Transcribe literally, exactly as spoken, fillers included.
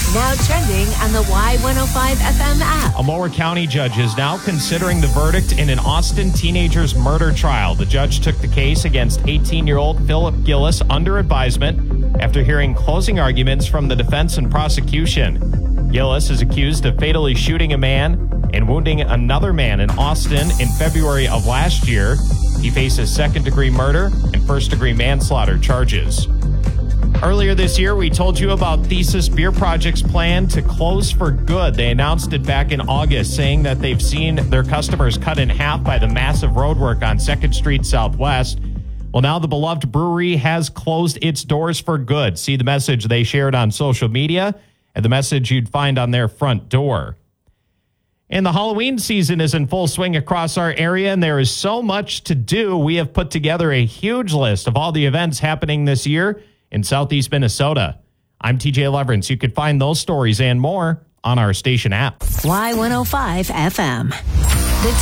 Now trending on the Y one oh five F M app. A Mower County judge is now considering the verdict in an Austin teenager's murder trial. The judge took the case against eighteen-year-old Philip Gillis under advisement after hearing closing arguments from the defense and prosecution. Gillis is accused of fatally shooting a man and wounding another man in Austin in February of last year. He faces second-degree murder and first-degree manslaughter charges. Earlier this year, we told you about Thesis Beer Project's plan to close for good. They announced it back in August, saying that they've seen their customers cut in half by the massive roadwork on second Street Southwest. Well, now the beloved brewery has closed its doors for good. See the message they shared on social media and the message you'd find on their front door. And the Halloween season is in full swing across our area, and there is so much to do. We have put together a huge list of all the events happening this year in Southeast Minnesota. I'm T J Leverance. You could find those stories and more on our station app. Y one oh five F M.